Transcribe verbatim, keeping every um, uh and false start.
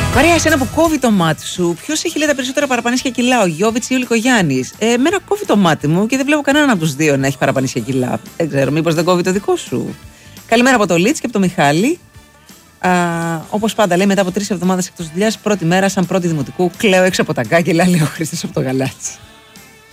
Μαρία, εσένα που κόβει το μάτι σου, ποιος έχει λέει τα περισσότερα παραπανήσια κιλά, ο Γιώβιτς ή ο Λυκογιάννης? Ε, εμένα κόβει το μάτι μου και δεν βλέπω κανέναν από τους δύο να έχει παραπανήσια κιλά. Δεν ξέρω, μήπως δεν κόβει το δικό σου? Καλημέρα από το Λίτς και από το Μιχάλη. Όπως πάντα, λέει μετά από τρεις εβδομάδες εκτός δουλειάς, πρώτη μέρα σαν πρώτη δημοτικού, κλαίω έξω από τα κάγκελα, λέει ο Χρήστος από το Γαλάτσι.